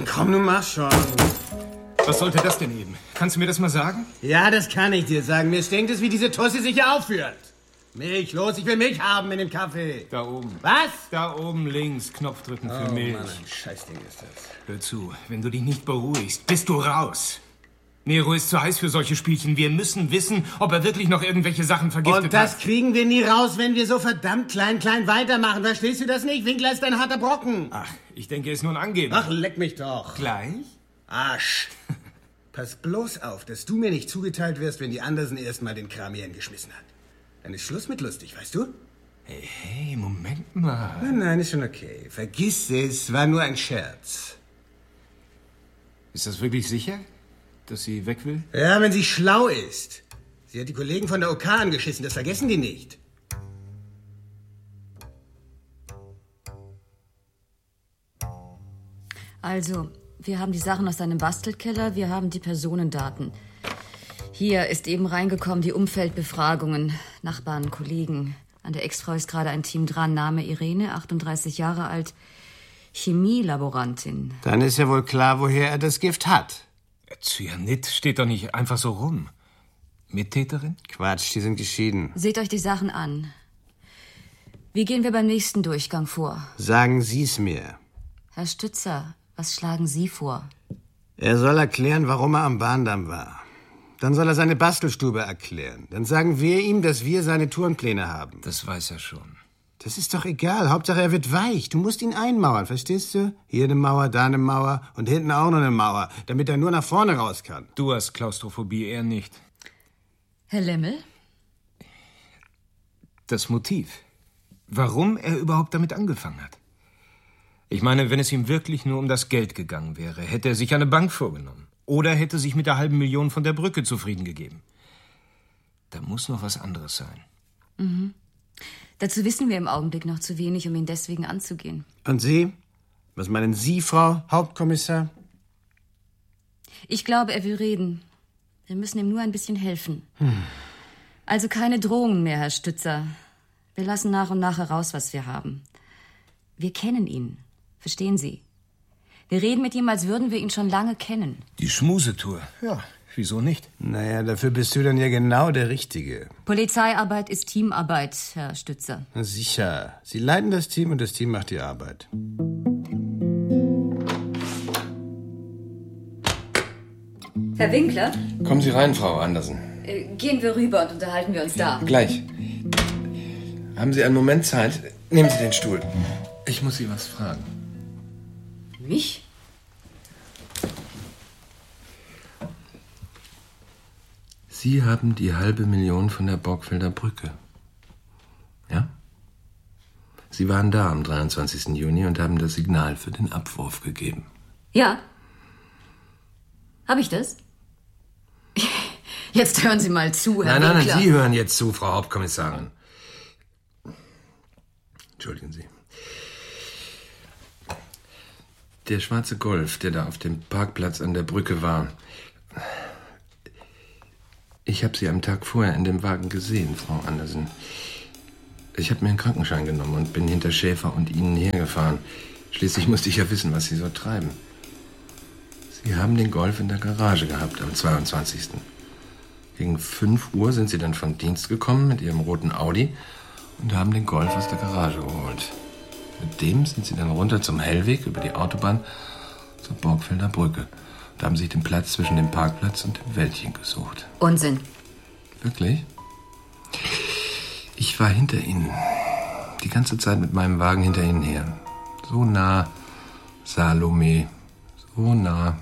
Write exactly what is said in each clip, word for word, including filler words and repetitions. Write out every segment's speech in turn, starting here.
komm, nun mach schon. Was sollte das denn eben? Kannst du mir das mal sagen? Ja, das kann ich dir sagen. Mir stinkt es, wie diese Tussi sich hier aufführt. Milch, los, ich will Milch haben in dem Kaffee. Da oben. Was? Da oben links, Knopf drücken für oh, Milch. Mann, ein Scheißding ist das. Hör zu, wenn du dich nicht beruhigst, bist du raus. Nero ist zu heiß für solche Spielchen. Wir müssen wissen, ob er wirklich noch irgendwelche Sachen vergiftet hat. Und das hat. kriegen wir nie raus, wenn wir so verdammt klein, klein weitermachen. Verstehst du das nicht? Winkler ist ein harter Brocken. Ach, ich denke, er ist nur ein Angeber. Ach, leck mich doch. Gleich? Arsch. Pass bloß auf, dass du mir nicht zugeteilt wirst, wenn die Andersen erst mal den Kram hier hingeschmissen hat. Dann ist Schluss mit lustig, weißt du? Hey, hey, Moment mal. Nein, nein, ist schon okay. Vergiss es, war nur ein Scherz. Ist das wirklich sicher, dass sie weg will? Ja, wenn sie schlau ist. Sie hat die Kollegen von der O K angeschissen, das vergessen die nicht. Also, wir haben die Sachen aus seinem Bastelkeller, wir haben die Personendaten. Hier ist eben reingekommen die Umfeldbefragungen, Nachbarn, Kollegen. An der Ex-Frau ist gerade ein Team dran. Name Irene, achtunddreißig Jahre alt, Chemielaborantin. Dann ist ja wohl klar, woher er das Gift hat. Cyanid steht doch nicht einfach so rum. Mittäterin? Quatsch, die sind geschieden. Seht euch die Sachen an. Wie gehen wir beim nächsten Durchgang vor? Sagen Sie's mir. Herr Stützer, was schlagen Sie vor? Er soll erklären, warum er am Bahndamm war. Dann soll er seine Bastelstube erklären. Dann sagen wir ihm, dass wir seine Tourenpläne haben. Das weiß er schon. Das ist doch egal. Hauptsache, er wird weich. Du musst ihn einmauern, verstehst du? Hier eine Mauer, da eine Mauer und hinten auch noch eine Mauer, damit er nur nach vorne raus kann. Du hast Klaustrophobie, er nicht. Herr Lemmel? Das Motiv. Warum er überhaupt damit angefangen hat. Ich meine, wenn es ihm wirklich nur um das Geld gegangen wäre, hätte er sich eine Bank vorgenommen. Oder hätte sich mit der halben Million von der Brücke zufrieden gegeben. Da muss noch was anderes sein. Mhm. Dazu wissen wir im Augenblick noch zu wenig, um ihn deswegen anzugehen. Und Sie? Was meinen Sie, Frau Hauptkommissar? Ich glaube, er will reden. Wir müssen ihm nur ein bisschen helfen. Hm. Also keine Drohungen mehr, Herr Stützer. Wir lassen nach und nach heraus, was wir haben. Wir kennen ihn. Verstehen Sie? Wir reden mit ihm, als würden wir ihn schon lange kennen. Die Schmusetour. Ja, wieso nicht? Naja, dafür bist du dann ja genau der Richtige. Polizeiarbeit ist Teamarbeit, Herr Stützer. Na sicher. Sie leiten das Team und das Team macht die Arbeit. Herr Winkler? Kommen Sie rein, Frau Andersen. Äh, gehen wir rüber und unterhalten wir uns da. Gleich. Haben Sie einen Moment Zeit? Nehmen Sie den Stuhl. Ich muss Sie was fragen. Mich? Sie haben die halbe Million von der Borgfelder Brücke. Ja? Sie waren da am dreiundzwanzigsten Juni und haben das Signal für den Abwurf gegeben. Ja. Habe ich das? Jetzt hören Sie mal zu, Herr Nein, nein, Winkler. nein, Sie hören jetzt zu, Frau Hauptkommissarin. Entschuldigen Sie. Der schwarze Golf, der da auf dem Parkplatz an der Brücke war. Ich habe Sie am Tag vorher in dem Wagen gesehen, Frau Andersen. Ich habe mir einen Krankenschein genommen und bin hinter Schäfer und Ihnen hergefahren. Schließlich musste ich ja wissen, was Sie so treiben. Sie haben den Golf in der Garage gehabt am zweiundzwanzigsten Gegen fünf Uhr sind Sie dann vom Dienst gekommen mit Ihrem roten Audi und haben den Golf aus der Garage geholt. Mit dem sind Sie dann runter zum Hellweg über die Autobahn zur Borgfelder Brücke und haben sich den Platz zwischen dem Parkplatz und dem Wäldchen gesucht. Unsinn. Wirklich? Ich war hinter Ihnen. Die ganze Zeit mit meinem Wagen hinter Ihnen her. So nah, Salome. So nah.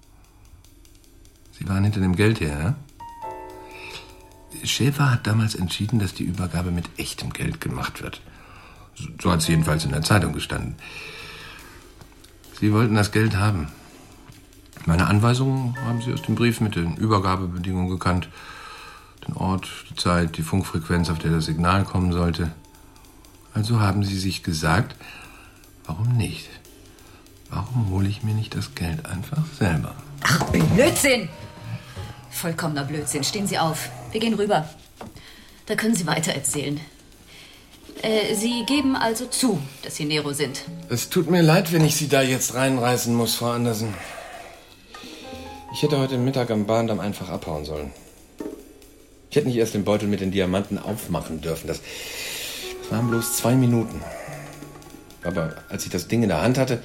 Sie waren hinter dem Geld her, ja? Schäfer hat damals entschieden, dass die Übergabe mit echtem Geld gemacht wird. So hat es jedenfalls in der Zeitung gestanden. Sie wollten das Geld haben. Meine Anweisungen haben Sie aus dem Brief mit den Übergabebedingungen gekannt. Den Ort, die Zeit, die Funkfrequenz, auf der das Signal kommen sollte. Also haben Sie sich gesagt, warum nicht? Warum hole ich mir nicht das Geld einfach selber? Ach, Blödsinn! Vollkommener Blödsinn. Stehen Sie auf. Wir gehen rüber. Da können Sie weiter erzählen. Äh, Sie geben also zu, dass Sie Nero sind. Es tut mir leid, wenn ich Sie da jetzt reinreißen muss, Frau Andersen. Ich hätte heute Mittag am Bahndamm einfach abhauen sollen. Ich hätte nicht erst den Beutel mit den Diamanten aufmachen dürfen. Das, das waren bloß zwei Minuten. Aber als ich das Ding in der Hand hatte...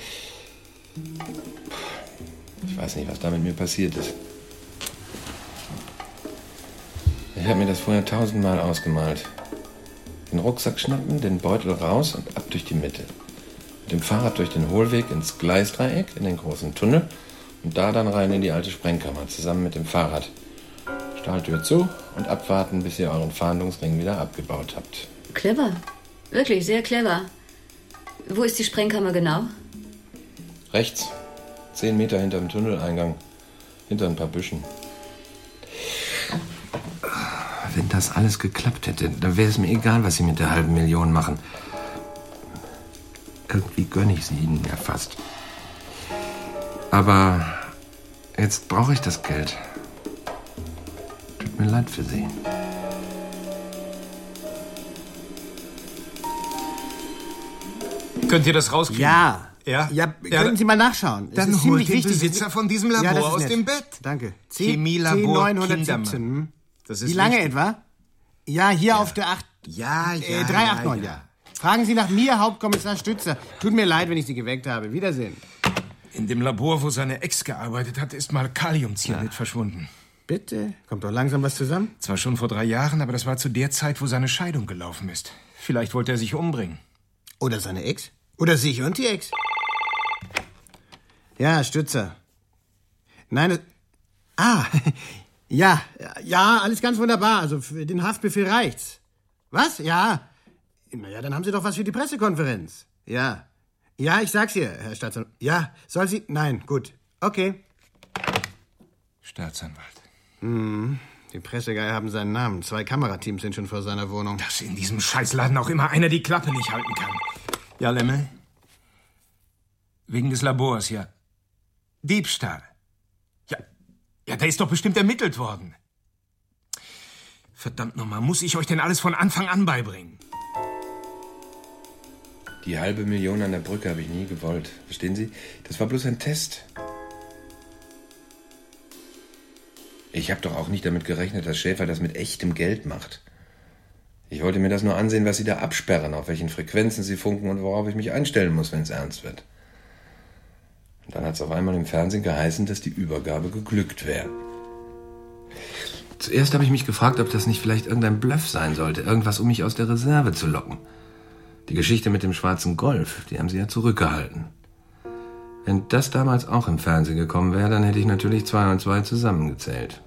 Ich weiß nicht, was da mit mir passiert ist. Ich habe mir das vorher tausendmal ausgemalt. Den Rucksack schnappen, den Beutel raus und ab durch die Mitte. Mit dem Fahrrad durch den Hohlweg ins Gleisdreieck, in den großen Tunnel und da dann rein in die alte Sprengkammer, zusammen mit dem Fahrrad. Stahltür zu und abwarten, bis ihr euren Fahndungsring wieder abgebaut habt. Clever. Wirklich sehr clever. Wo ist die Sprengkammer genau? Rechts. Zehn Meter hinter dem Tunneleingang. Hinter ein paar Büschen. Wenn das alles geklappt hätte, dann wäre es mir egal, was Sie mit der halben Million machen. Irgendwie gönne ich sie Ihnen ja fast. Aber jetzt brauche ich das Geld. Tut mir leid für Sie. Könnt ihr das rauskriegen? Ja. Ja? Ja, Ja, können Sie mal nachschauen. Es Dann ist holt ziemlich den wichtig. Besitzer von diesem Labor Ja, das ist aus nett. dem Bett. Danke. C- Chemielabor C neunhundertsiebzehn. Kindermann. hm? Das ist Wie lange wichtig. etwa? Ja, hier auf der acht... Ja, ja, Äh, drei acht neun, ja, ja. Fragen Sie nach mir, Hauptkommissar Stützer. Tut mir leid, wenn ich Sie geweckt habe. Wiedersehen. In dem Labor, wo seine Ex gearbeitet hat, ist mal Kaliumcyanid verschwunden. Bitte? Kommt doch langsam was zusammen? Zwar schon vor drei Jahren, aber das war zu der Zeit, wo seine Scheidung gelaufen ist. Vielleicht wollte er sich umbringen. Oder seine Ex? Oder sich und die Ex? Ja, Stützer. Nein, es... Ah, ja, ja, alles ganz wunderbar. Also für den Haftbefehl reicht's. Was? Ja. Na ja, dann haben Sie doch was für die Pressekonferenz. Ja. Ja, ich sag's ihr, Herr Staatsanwalt. Ja, soll sie... Nein, gut. Okay. Staatsanwalt. Hm, die Pressegeier haben seinen Namen. Zwei Kamerateams sind schon vor seiner Wohnung. Dass in diesem Scheißladen auch immer einer die Klappe nicht halten kann. Ja, Lemmel? Wegen des Labors, ja. Diebstahl. Ja, ja, da ist doch bestimmt ermittelt worden. Verdammt nochmal, muss ich euch denn alles von Anfang an beibringen? Die halbe Million an der Brücke habe ich nie gewollt. Verstehen Sie? Das war bloß ein Test. Ich habe doch auch nicht damit gerechnet, dass Schäfer das mit echtem Geld macht. Ich wollte mir das nur ansehen, was Sie da absperren, auf welchen Frequenzen Sie funken und worauf ich mich einstellen muss, wenn es ernst wird. Und dann hat es auf einmal im Fernsehen geheißen, dass die Übergabe geglückt wäre. Zuerst habe ich mich gefragt, ob das nicht vielleicht irgendein Bluff sein sollte. Irgendwas, um mich aus der Reserve zu locken. Die Geschichte mit dem schwarzen Golf, die haben Sie ja zurückgehalten. Wenn das damals auch im Fernsehen gekommen wäre, dann hätte ich natürlich zwei und zwei zusammengezählt.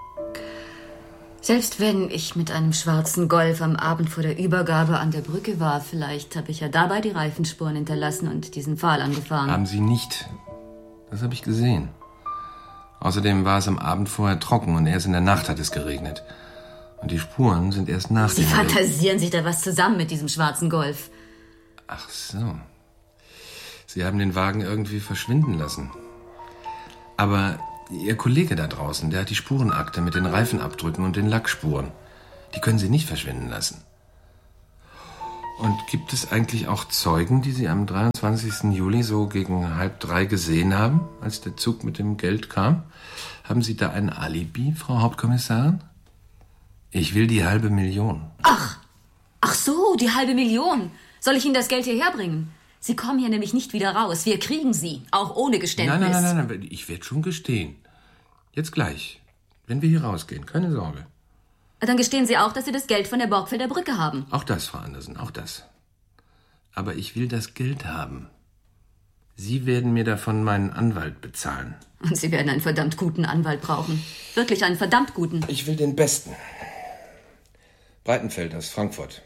Selbst wenn ich mit einem schwarzen Golf am Abend vor der Übergabe an der Brücke war, vielleicht habe ich ja dabei die Reifenspuren hinterlassen und diesen Pfahl angefahren. Haben Sie nicht. Das habe ich gesehen. Außerdem war es am Abend vorher trocken und erst in der Nacht hat es geregnet. Und die Spuren sind erst nach Sie dem Regen. fantasieren sich da was zusammen mit diesem schwarzen Golf. Ach so. Sie haben den Wagen irgendwie verschwinden lassen. Aber Ihr Kollege da draußen, der hat die Spurenakte mit den Reifenabdrücken und den Lackspuren. Die können Sie nicht verschwinden lassen. Und gibt es eigentlich auch Zeugen, die Sie am dreiundzwanzigsten Juli so gegen halb drei gesehen haben, als der Zug mit dem Geld kam? Haben Sie da ein Alibi, Frau Hauptkommissarin? Ich will die halbe Million. Ach, ach so, die halbe Million. Soll ich Ihnen das Geld hierher bringen? Sie kommen hier nämlich nicht wieder raus. Wir kriegen Sie, auch ohne Geständnis. Nein, nein, nein, nein, nein. Ich werde schon gestehen. Jetzt gleich, wenn wir hier rausgehen. Keine Sorge. Dann gestehen Sie auch, dass Sie das Geld von der Borgfelder Brücke haben. Auch das, Frau Andersen, auch das. Aber ich will das Geld haben. Sie werden mir davon meinen Anwalt bezahlen. Und Sie werden einen verdammt guten Anwalt brauchen. Wirklich einen verdammt guten. Ich will den Besten. Breitenfeld aus Frankfurt.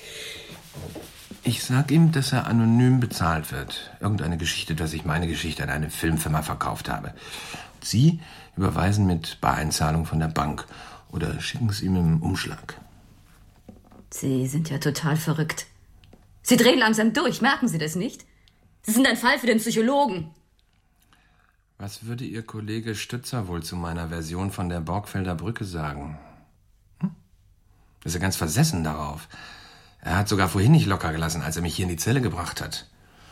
Ich sag ihm, dass er anonym bezahlt wird. Irgendeine Geschichte, dass ich meine Geschichte an eine Filmfirma verkauft habe. Sie überweisen mit Bareinzahlung von der Bank oder schicken es ihm im Umschlag. Sie sind ja total verrückt. Sie drehen langsam durch, merken Sie das nicht? Sie sind ein Fall für den Psychologen. Was würde Ihr Kollege Stützer wohl zu meiner Version von der Borgfelder Brücke sagen? Hm? Ist er ganz versessen darauf. Er hat sogar vorhin nicht locker gelassen, als er mich hier in die Zelle gebracht hat.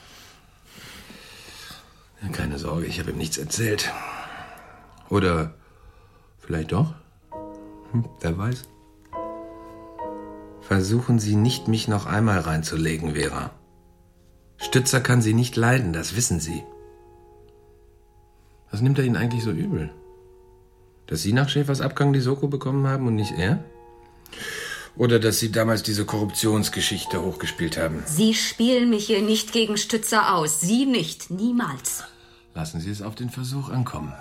Ja, keine Sorge, ich habe ihm nichts erzählt. Oder vielleicht doch? Hm, wer weiß. Versuchen Sie nicht, mich noch einmal reinzulegen, Vera. Stützer kann Sie nicht leiden, das wissen Sie. Was nimmt er Ihnen eigentlich so übel? Dass Sie nach Schäfers Abgang die Soko bekommen haben und nicht er? Oder dass Sie damals diese Korruptionsgeschichte hochgespielt haben? Sie spielen mich hier nicht gegen Stützer aus. Sie nicht. Niemals. Lassen Sie es auf den Versuch ankommen.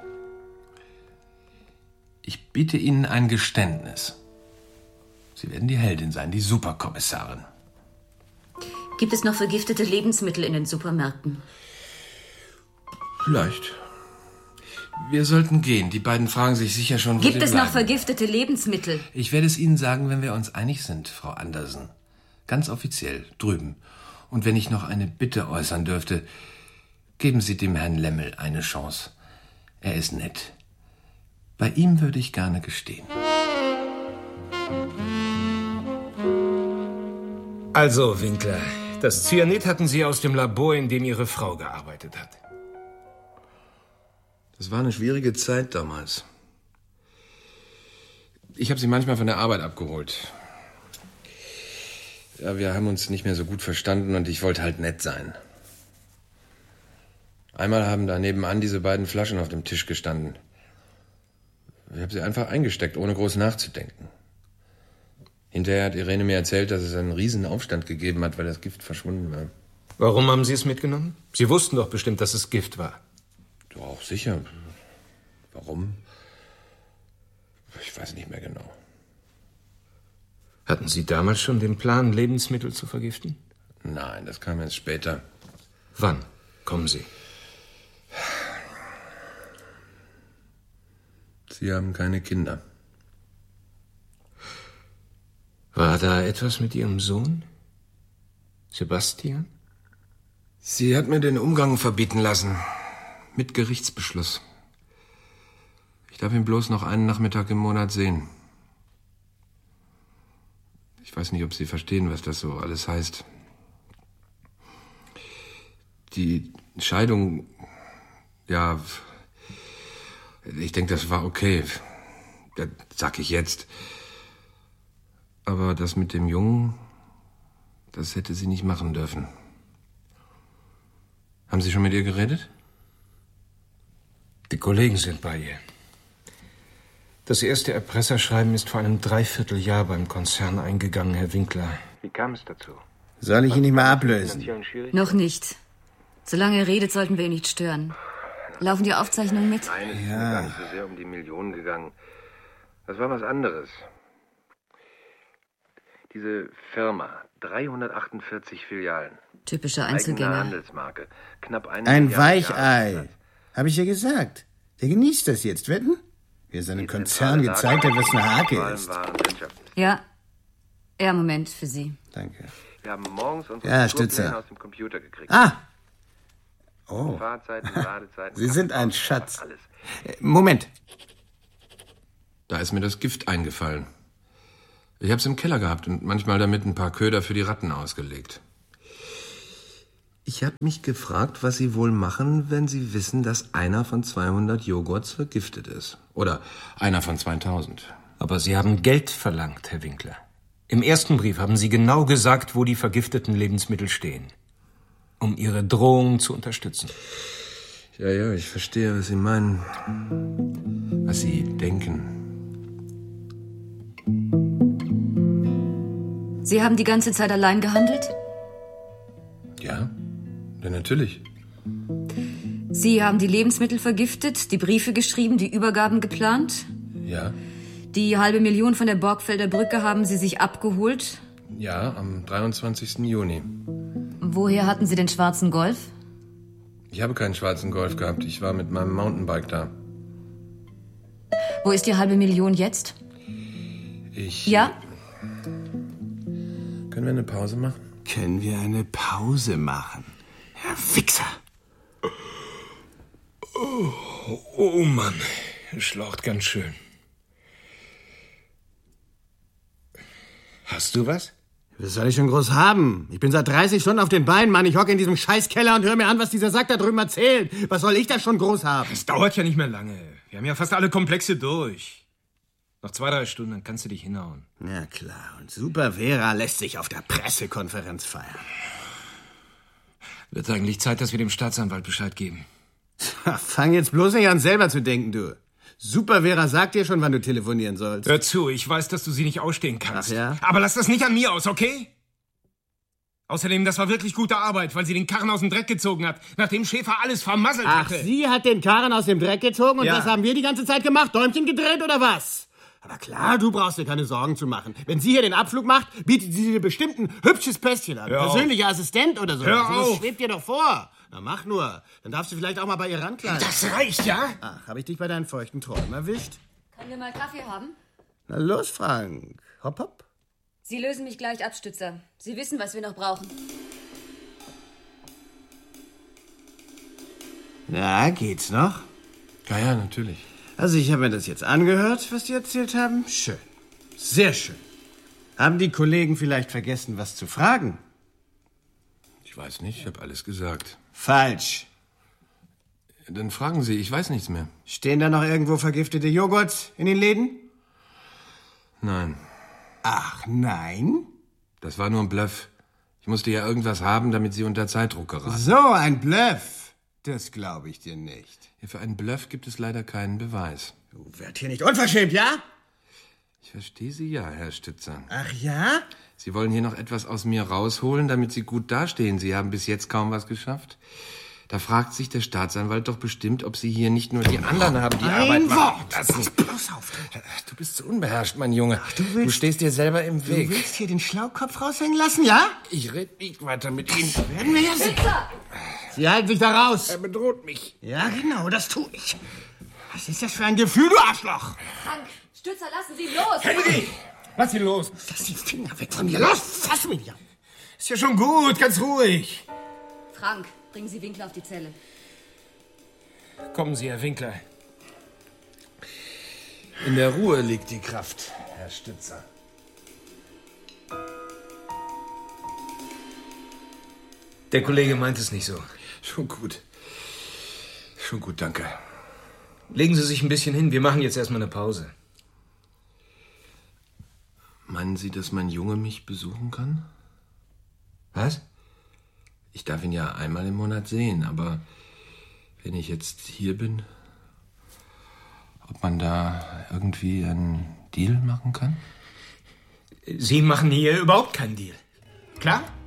Ich biete Ihnen ein Geständnis. Sie werden die Heldin sein, die Superkommissarin. Gibt es noch vergiftete Lebensmittel in den Supermärkten? Vielleicht. Wir sollten gehen. Die beiden fragen sich sicher schon, wo Gibt sie es bleiben. noch vergiftete Lebensmittel? Ich werde es Ihnen sagen, wenn wir uns einig sind, Frau Andersen. Ganz offiziell, drüben. Und wenn ich noch eine Bitte äußern dürfte, geben Sie dem Herrn Lemmel eine Chance. Er ist nett. Bei ihm würde ich gerne gestehen. Also, Winkler, das Cyanid hatten Sie aus dem Labor, in dem Ihre Frau gearbeitet hat. Das war eine schwierige Zeit damals. Ich habe sie manchmal von der Arbeit abgeholt. Ja, wir haben uns nicht mehr so gut verstanden und ich wollte halt nett sein. Einmal haben da nebenan diese beiden Flaschen auf dem Tisch gestanden. Ich habe sie einfach eingesteckt, ohne groß nachzudenken. Hinterher hat Irene mir erzählt, dass es einen riesen Aufstand gegeben hat, weil das Gift verschwunden war. Warum haben Sie es mitgenommen? Sie wussten doch bestimmt, dass es Gift war. Du auch sicher. Warum? Ich weiß nicht mehr genau. Hatten Sie damals schon den Plan, Lebensmittel zu vergiften? Nein, das kam erst später. Wann? Kommen Sie. Sie haben keine Kinder. War da etwas mit Ihrem Sohn? Sebastian? Sie hat mir den Umgang verbieten lassen. Mit Gerichtsbeschluss. Ich darf ihn bloß noch einen Nachmittag im Monat sehen. Ich weiß nicht, ob Sie verstehen, was das so alles heißt. Die Scheidung, ja, ich denke, das war okay. Das sag ich jetzt. Aber das mit dem Jungen, das hätte sie nicht machen dürfen. Haben Sie schon mit ihr geredet? Die Kollegen sind bei ihr. Das erste Erpresserschreiben ist vor einem Dreivierteljahr beim Konzern eingegangen, Herr Winkler. Wie kam es dazu? Soll ich ihn nicht mal ablösen? Noch nicht. Solange er redet, sollten wir ihn nicht stören. Laufen die Aufzeichnungen mit? Nein, es ist Ja. mir gar nicht so sehr um die Millionen gegangen. Das war was anderes. Diese Firma, dreihundertachtundvierzig Filialen. Typischer Eigene Einzelgänger. Handelsmarke. Knapp eine Ein Milliarde Weichei. Jahresumsatz. Habe ich ja gesagt. Der genießt das jetzt, wetten? Wie er seinem Konzern gezeigt hat, was eine Hake ist. Ja. Ja, Moment, für Sie. Danke. Wir haben morgens unsere Ja, Tourpläne Stützer. aus dem Computer gekriegt. Ah! Oh, Fahrzeiten, Ladezeiten. Sie sind ein Kaffeepausen, Schatz. Alles. Äh, Moment. Da ist mir das Gift eingefallen. Ich hab's im Keller gehabt und manchmal damit ein paar Köder für die Ratten ausgelegt. Ich hab mich gefragt, was Sie wohl machen, wenn Sie wissen, dass einer von zweihundert Joghurts vergiftet ist. Oder einer von zweitausend. Aber Sie haben Geld verlangt, Herr Winkler. Im ersten Brief haben Sie genau gesagt, wo die vergifteten Lebensmittel stehen. Um Ihre Drohung zu unterstützen. Ja, ja, ich verstehe, was Sie meinen. Was Sie denken. Sie haben die ganze Zeit allein gehandelt? Ja, ja, natürlich. Sie haben die Lebensmittel vergiftet, die Briefe geschrieben, die Übergaben geplant? Ja, Die halbe Million von der Borgfelder Brücke haben Sie sich abgeholt? ja, am dreiundzwanzigsten Juni. Woher hatten Sie den schwarzen Golf? Ich habe keinen schwarzen Golf gehabt. Ich war mit meinem Mountainbike da. Wo ist die halbe Million jetzt? Ich... Ja? Können wir eine Pause machen? Können wir eine Pause machen? Herr Wichser! Oh, oh Mann, schlaucht ganz schön. Hast du was? Was soll ich schon groß haben? Ich bin seit dreißig Stunden auf den Beinen, Mann. Ich hocke in diesem Scheißkeller und höre mir an, was dieser Sack da drüben erzählt. Was soll ich da schon groß haben? Es dauert ja nicht mehr lange. Wir haben ja fast alle Komplexe durch. Noch zwei, drei Stunden, dann kannst du dich hinhauen. Ja, klar. Und Super Vera lässt sich auf der Pressekonferenz feiern. Wird eigentlich Zeit, dass wir dem Staatsanwalt Bescheid geben. Fang jetzt bloß nicht an, selber zu denken, du. Super Vera sagt dir schon, wann du telefonieren sollst. Hör zu, ich weiß, dass du sie nicht ausstehen kannst. Ach ja? Aber lass das nicht an mir aus, okay? Außerdem, das war wirklich gute Arbeit, weil sie den Karren aus dem Dreck gezogen hat, nachdem Schäfer alles vermasselt Ach, hatte. sie hat den Karren aus dem Dreck gezogen und Ja. was haben wir die ganze Zeit gemacht? Däumchen gedreht oder was? Aber klar, du brauchst dir keine Sorgen zu machen. Wenn sie hier den Abflug macht, bietet sie dir bestimmt ein hübsches Pöstchen an. Hör auf. Persönlicher Assistent oder so. Hör Also, auf. das schwebt dir doch vor. Na, mach nur. Dann darfst du vielleicht auch mal bei ihr rankleiden. Das reicht, ja? Ach, habe ich dich bei deinen feuchten Träumen erwischt? Können wir mal Kaffee haben? Na los, Frank. Hopp, hopp. Sie lösen mich gleich ab, Stützer. Sie wissen, was wir noch brauchen. Na, geht's noch? Ja, ja, natürlich. Also ich habe mir das jetzt angehört, was die erzählt haben. Schön. Sehr schön. Haben die Kollegen vielleicht vergessen, was zu fragen? Ich weiß nicht, ich habe alles gesagt. Falsch. Dann fragen Sie, ich weiß nichts mehr. Stehen da noch irgendwo vergiftete Joghurts in den Läden? Nein, Ach, nein? das war nur ein Bluff. Ich musste ja irgendwas haben, damit Sie unter Zeitdruck geraten. So, ein Bluff. Das glaube ich dir nicht. Ja, für einen Bluff gibt es leider keinen Beweis. Du werd hier nicht unverschämt, ja? Ich verstehe Sie ja, Herr Stützer. Ach ja? Sie wollen hier noch etwas aus mir rausholen, damit Sie gut dastehen. Sie haben bis jetzt kaum was geschafft. Da fragt sich der Staatsanwalt doch bestimmt, ob Sie hier nicht nur die anderen haben, die Arbeit Ein machen. Wort. Das nicht. Bloß auf. Du bist zu unbeherrscht, mein Junge. du du willst- stehst dir selber im Du Weg. willst hier den Schlaukopf raushängen lassen, ja? Ich rede nicht weiter mit Ihnen. Werden wir ja sehen. Sie halten sich da raus. Er bedroht mich. Ja, genau, das tue ich. Was ist das für ein Gefühl, du Arschloch? Frank, Stützer, lassen Sie los! Henry! Was ist hier los? Lass die Finger weg von mir. Los, fass mich an. Ist ja schon gut, ganz ruhig. Frank, bringen Sie Winkler auf die Zelle. Kommen Sie, Herr Winkler. In der Ruhe liegt die Kraft, Herr Stützer. Der Kollege meint es nicht so. Schon gut. Schon gut, danke. Legen Sie sich ein bisschen hin, wir machen jetzt erstmal eine Pause. Meinen Sie, dass mein Junge mich besuchen kann? Was? Ich darf ihn ja einmal im Monat sehen, aber wenn ich jetzt hier bin, ob man da irgendwie einen Deal machen kann? Sie machen hier überhaupt keinen Deal. Klar?